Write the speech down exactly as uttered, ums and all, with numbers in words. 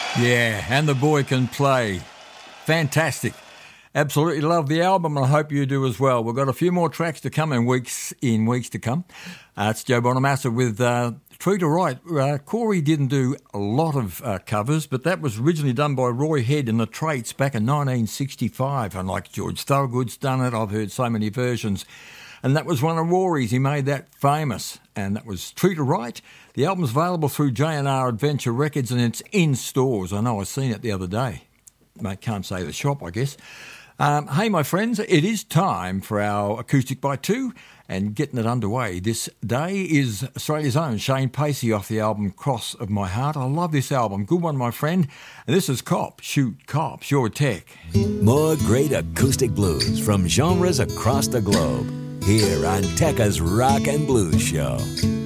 Yeah, and the boy can play. Fantastic. Absolutely love the album, and I hope you do as well. We've got a few more tracks to come in weeks in weeks to come. Uh, it's Joe Bonamassa with uh, True to Right. Uh, Corey didn't do a lot of uh, covers, but that was originally done by Roy Head and the Traits back in nineteen sixty-five. And like George Thorogood's done it, I've heard so many versions. And that was one of Rory's. He made that famous. And that was True to Right. The album's available through J and R Adventure Records, and it's in stores. I know I seen it the other day. Mate, can't say the shop, I guess. Um, hey, my friends, it is time for our Acoustic by Two, and getting it underway this day is Australia's own Shane Pacey off the album Cross of My Heart. I love this album. Good one, my friend. And this is Cop, Shoot, Cop, Sure Tech. More great acoustic blues from genres across the globe, here on Tekka's Rock and Blues Show.